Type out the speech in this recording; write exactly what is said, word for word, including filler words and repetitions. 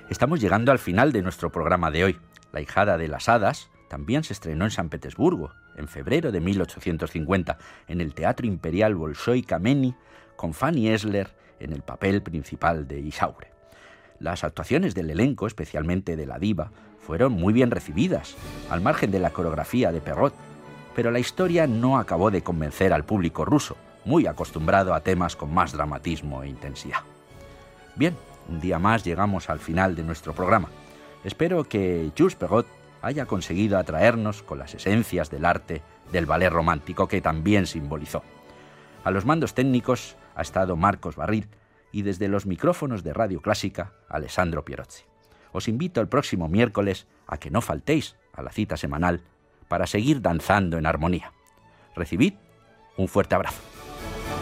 Estamos llegando al final de nuestro programa de hoy. La hijada de las hadas también se estrenó en San Petersburgo, en febrero de mil ochocientos cincuenta, en el Teatro Imperial Bolshoi Kameny, con Fanny Esler en el papel principal de Isaure. Las actuaciones del elenco, especialmente de la diva, fueron muy bien recibidas, al margen de la coreografía de Perrot, pero la historia no acabó de convencer al público ruso, muy acostumbrado a temas con más dramatismo e intensidad. Bien, un día más llegamos al final de nuestro programa. Espero que Jules Perrot haya conseguido atraernos con las esencias del arte del ballet romántico que también simbolizó. A los mandos técnicos ha estado Marcos Barril y desde los micrófonos de Radio Clásica, Alessandro Pierozzi. Os invito el próximo miércoles a que no faltéis a la cita semanal para seguir danzando en armonía. Recibid un fuerte abrazo.